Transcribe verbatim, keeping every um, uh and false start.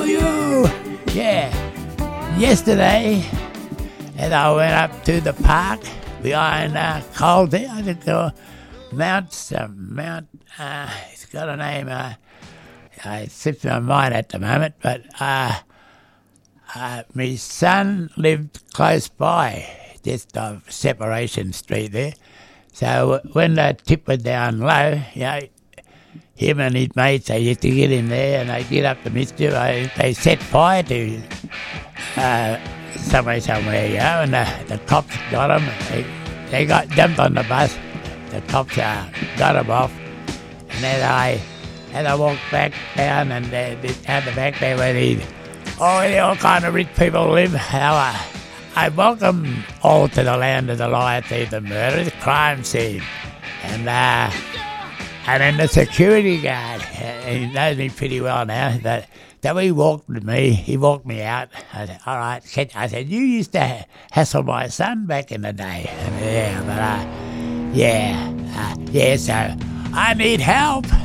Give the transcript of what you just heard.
you. Yeah. Yesterday, and I went up to the park behind uh, Coldy. I think uh, Mount, uh, Mount, uh, it's got a name. Uh, it slips my mind at the moment, but uh, uh, my son lived close by, just off Separation Street there. So when the tip went down low, you know, him and his mates, they used to get in there and they get up to mischief. They, they set fire to uh, somewhere, somewhere, you know, and the, the cops got them. They, they got jumped on the bus. The cops uh, got them off. And then I, and I walked back down and uh, down the back there where the, oh, the all kind of rich people live. How uh, I welcome all to the land of the lion thief, the murderous crime scene. And uh, and then the security guard, uh, he knows me pretty well now, that, that he walked with me, he walked me out. I said, all right, I said, you used to hassle my son back in the day. And yeah, but uh, yeah, uh, yeah, so I need help.